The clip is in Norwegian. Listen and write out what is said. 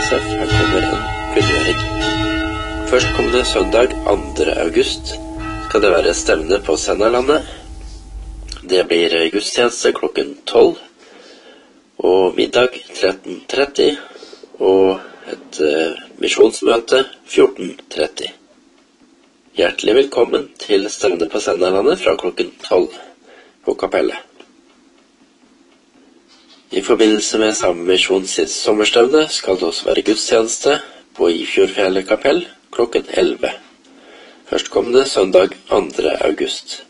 ISF. Her kommer en kunngjøring. Førstkommende søndag 2. august skal det være stevne på Sennalandet. Det blir gudstjeneste klokken 12 og middag 13:30 og et misjonsmøte 14:30. Hjertelig velkommen til stevne på Sennalandet fra klokken 12 på kapellet. I forbindelse med samme misjons sommerstevne skal det også være gudstjeneste på Ifjordfjellet kapell klokken 11. Førstkommende søndag 2. august.